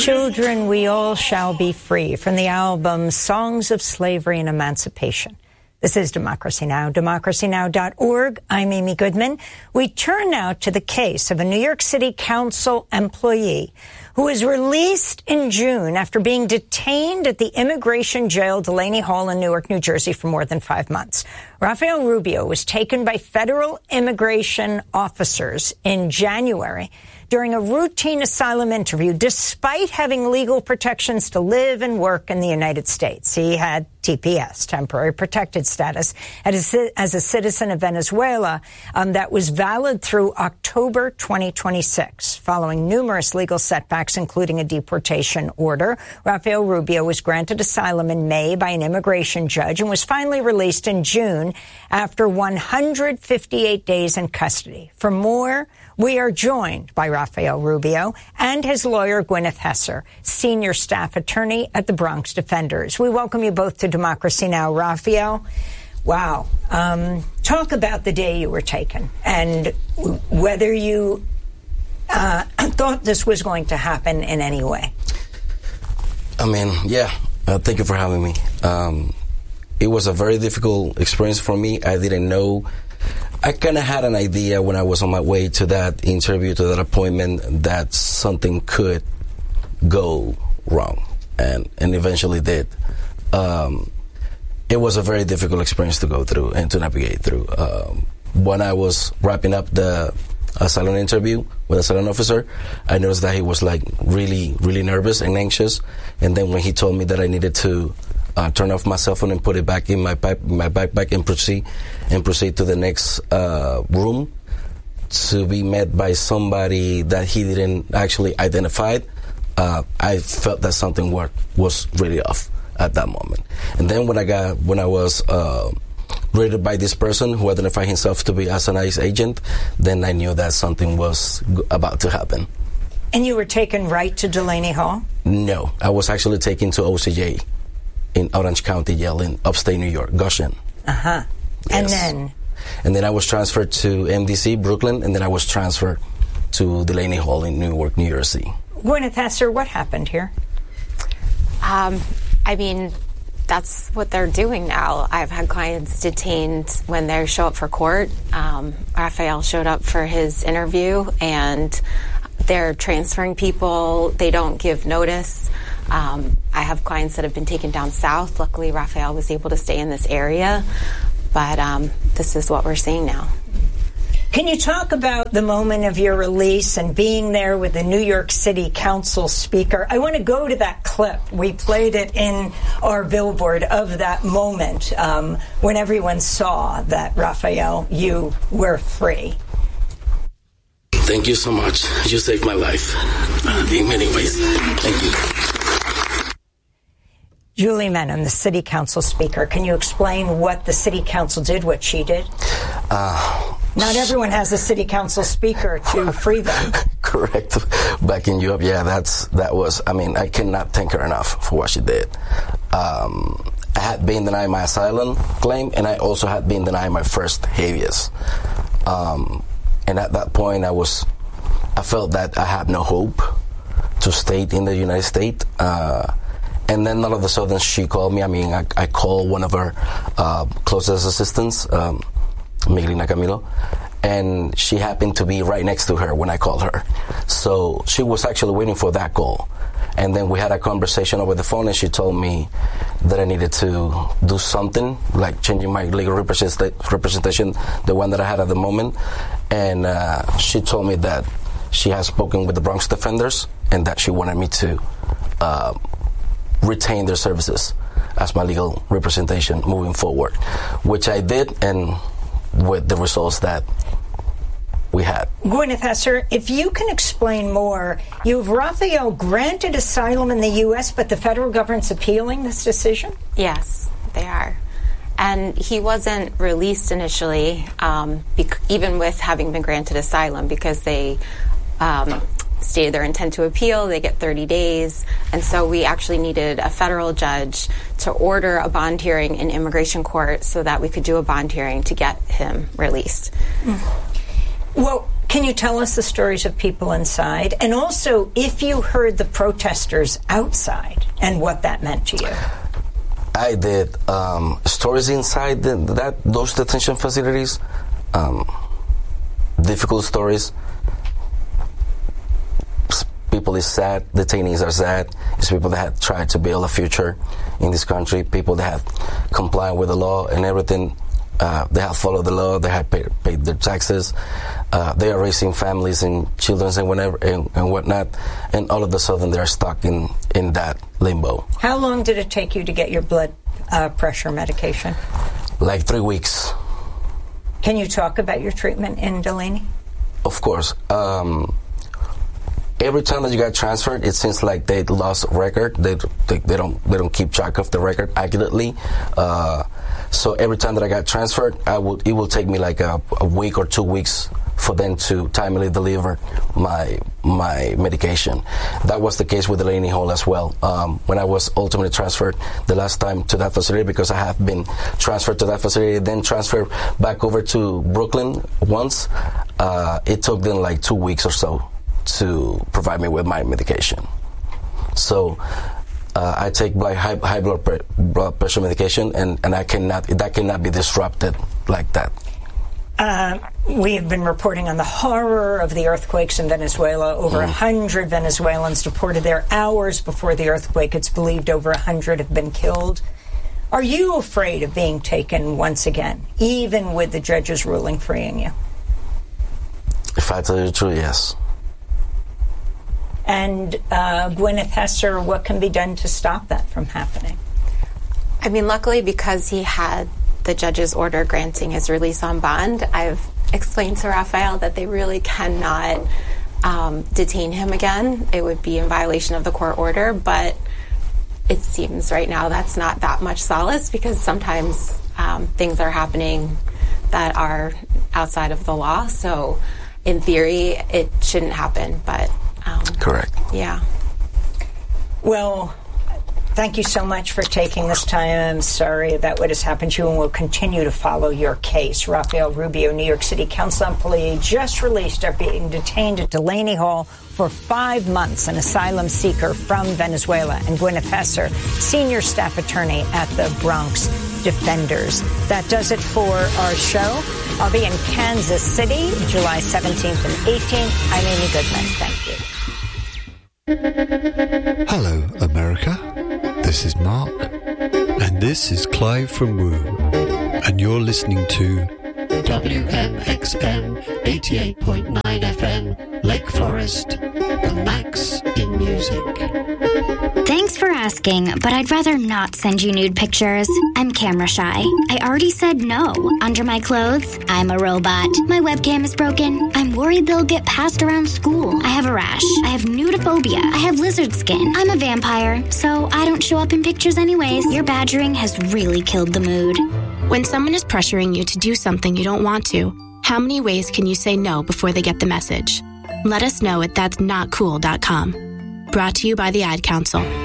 Children, we all shall be free, from the album Songs of Slavery and Emancipation. This is Democracy Now!, democracynow.org. I'm Amy Goodman. We turn now to the case of a New York City Council employee who was released in June after being detained at the immigration jail Delaney Hall in Newark, New Jersey for more than 5 months. Rafael Rubio was taken by federal immigration officers in January during a routine asylum interview, despite having legal protections to live and work in the United States. He had TPS, temporary protected status, as a citizen of Venezuela that was valid through October 2026. Following numerous legal setbacks, including a deportation order, Rafael Rubio was granted asylum in May by an immigration judge and was finally released in June after 158 days in custody. For more, we are joined by Rafael Rubio and his lawyer, Gwyneth Hesser, senior staff attorney at the Bronx Defenders. We welcome you both to Democracy Now!. Rafael, wow. Talk about the day you were taken and whether you thought this was going to happen in any way. Thank you for having me. It was a very difficult experience for me. I didn't know. I kind of had an idea when I was on my way to that interview, to that appointment, that something could go wrong, and eventually did. It was a very difficult experience to go through and to navigate through. When I was wrapping up the asylum interview with a asylum officer, I noticed that he was like really, really nervous and anxious. And then when he told me that I needed to turn off my cell phone and put it back in my backpack and proceed to the next room to be met by somebody that he didn't actually identify, I felt that something was really off at that moment. And then when I was raided by this person who identified himself to be as an ICE agent, then I knew that something was about to happen. And you were taken right to Delaney Hall? No, I was actually taken to OCJ in Orange County Jail in upstate New York, Goshen. Uh-huh. Yes. And then I was transferred to MDC, Brooklyn, and then I was transferred to Delaney Hall in Newark, New Jersey. Gwyneth Hesser, what happened here? That's what they're doing now. I've had clients detained when they show up for court. Rafael showed up for his interview, and they're transferring people. They don't give notice. I have clients that have been taken down south. Luckily, Rafael was able to stay in this area, but this is what we're seeing now. Can you talk about the moment of your release and being there with the New York City Council speaker? I want to go to that clip. We played it in our billboard of that moment when everyone saw that, Rafael, you were free. Thank you so much. You saved my life in many ways. Thank you. Julie Menem, the City Council speaker. Can you explain what the City Council did, what she did? Not everyone has a City Council speaker to free them. Correct. Backing you up, I cannot thank her enough for what she did. I had been denied my asylum claim, and I also had been denied my first habeas. And at that point, I felt that I had no hope to stay in the United States. And then all of a sudden, she called me. I called one of her closest assistants, Miguelina Camilo, and she happened to be right next to her when I called her. So she was actually waiting for that call. And then we had a conversation over the phone, and she told me that I needed to do something, like changing my legal representation, the one that I had at the moment. And she told me that she has spoken with the Bronx Defenders and that she wanted me to retain their services as my legal representation moving forward, which I did, and with the results that we had. Gwyneth Hesser, if you can explain more, you have Rafael granted asylum in the U.S., but the federal government's appealing this decision? Yes, they are. And he wasn't released initially, even with having been granted asylum, because they stated their intent to appeal. They get 30 days. And so we actually needed a federal judge to order a bond hearing in immigration court so that we could do a bond hearing to get him released. Well, Can you tell us the stories of people inside? And also, if you heard the protesters outside and what that meant to you? I did. Stories inside those detention facilities, difficult stories. People is sad, detainees are sad. It's people that have tried to build a future in this country, people that have complied with the law and everything. They have followed the law, they have paid their taxes, they are raising families and children and whatnot, and all of a sudden they're stuck in that limbo. How long did it take you to get your blood pressure medication? Like 3 weeks. Can you talk about your treatment in Delaney? Of course. Every time that you got transferred, it seems like they lost record. They don't keep track of the record accurately. So every time that I got transferred, it will take me like a week or 2 weeks for them to timely deliver my medication. That was the case with Delaney Hall as well. When I was ultimately transferred the last time to that facility, because I have been transferred to that facility, then transferred back over to Brooklyn once, it took them like 2 weeks or so to provide me with my medication. So I take high blood pressure medication, and that cannot be disrupted like that. We have been reporting on the horror of the earthquakes in Venezuela. Over 100 Venezuelans deported there hours before the earthquake. It's believed over 100 have been killed. Are you afraid of being taken once again, even with the judge's ruling freeing you? If I tell you the truth, yes. And Gwyneth Hesser, what can be done to stop that from happening? I mean, luckily, because he had the judge's order granting his release on bond, I've explained to Rafael that they really cannot detain him again. It would be in violation of the court order, but it seems right now that's not that much solace, because sometimes things are happening that are outside of the law. So in theory, it shouldn't happen, but correct. Yeah. Well, thank you so much for taking this time. I'm sorry about what has happened to you, and we'll continue to follow your case. Rafael Rubio, New York City Council on Police, just released after being detained at Delaney Hall for 5 months, an asylum seeker from Venezuela, and Gwyneth Hesser, senior staff attorney at the Bronx Defenders. That does it for our show. I'll be in Kansas City, July 17th and 18th. I'm Amy Goodman. Thank you. Hello, America. This is Mark. And this is Clive from Woo. And you're listening to WMXM 88.9 FM, Lake Forest, the max in music. Thanks for asking, but I'd rather not send you nude pictures. I'm camera shy. I already said no. Under my clothes, I'm a robot. My webcam is broken. I'm worried they'll get passed around school. I have a rash. I have nudophobia. I have lizard skin. I'm a vampire, so I don't show up in pictures anyways. Your badgering has really killed the mood. When someone is pressuring you to do something you don't want to, how many ways can you say no before they get the message? Let us know at that'snotcool.com. Brought to you by the Ad Council.